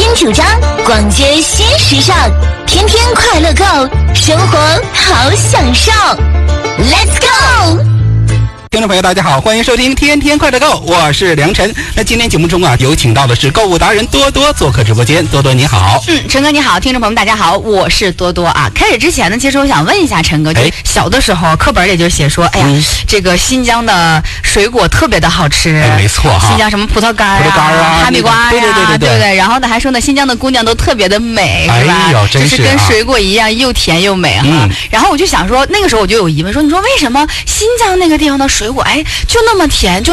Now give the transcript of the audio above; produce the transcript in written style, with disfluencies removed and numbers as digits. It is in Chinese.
主张，逛街新时尚，天天快乐购，生活好享受。Let's go！ 听众朋友大家好，欢迎收听天天快乐购，我是梁晨。那今天节目中有请到的是购物达人多多做客直播间。多多你好。 陈哥你好，听众朋友们大家好，我是多多啊。开始之前呢，其实我想问一下陈哥，就小的时候课本里就写说，哎呀，这个新疆的水果特别的好吃， 没错哈， 新疆什么葡萄干啊、哈密瓜呀，对不对？然后呢还说呢，新疆的姑娘都特别的美，是吧？ 哎呦，真是跟水果一样又甜又美哈。然后我就想说，那个时候我就有疑问，说你说为什么新疆那个地方的水果，哎，就那么甜，就